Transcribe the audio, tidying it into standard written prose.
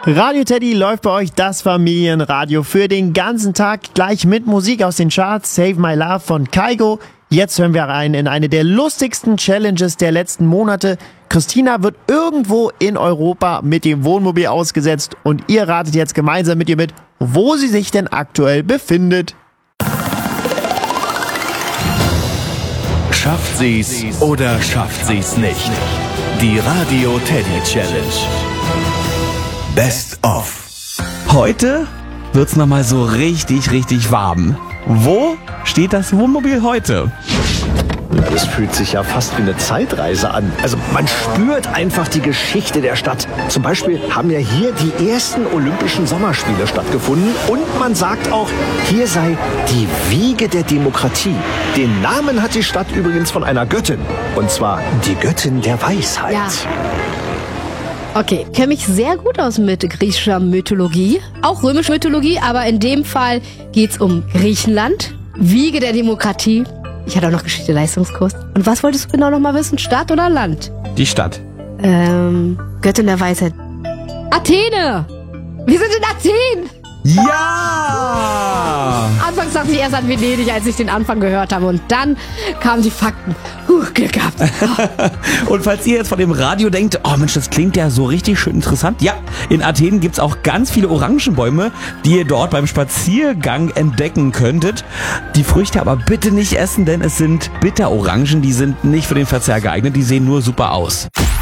Radio Teddy läuft bei euch das Familienradio für den ganzen Tag, gleich mit Musik aus den Charts. Save My Love von Kygo. Jetzt hören wir rein in eine der lustigsten Challenges der letzten Monate. Christina wird irgendwo in Europa mit dem Wohnmobil ausgesetzt und ihr ratet jetzt gemeinsam mit ihr mit, wo sie sich denn aktuell befindet. Schafft sie's oder schafft sie's nicht? Die Radio Teddy Challenge. Best of. Heute wird's nochmal so richtig warm. Wo steht das Wohnmobil heute? Das fühlt sich ja fast wie eine Zeitreise an. Also man spürt einfach die Geschichte der Stadt. Zum Beispiel haben ja hier die ersten Olympischen Sommerspiele stattgefunden. Und man sagt auch, hier sei die Wiege der Demokratie. Den Namen hat die Stadt übrigens von einer Göttin. Und zwar die Göttin der Weisheit. Ja. Okay, kenne mich sehr gut aus mit griechischer Mythologie, auch römischer Mythologie, aber in dem Fall geht's um Griechenland, Wiege der Demokratie. Ich hatte auch noch Geschichte-Leistungskurs. Und was wolltest du genau noch mal wissen, Stadt oder Land? Die Stadt. Göttin der Weisheit. Athene! Wir sind in Athen! Ja! Anfangs dachte ich erst an Venedig, als ich den Anfang gehört habe. Und dann kamen die Fakten. Glück gehabt. Und falls ihr jetzt von dem Radio denkt, oh Mensch, das klingt ja so richtig schön interessant. Ja, in Athen gibt's auch ganz viele Orangenbäume, die ihr dort beim Spaziergang entdecken könntet. Die Früchte aber bitte nicht essen, denn es sind Bitterorangen, die sind nicht für den Verzehr geeignet, die sehen nur super aus.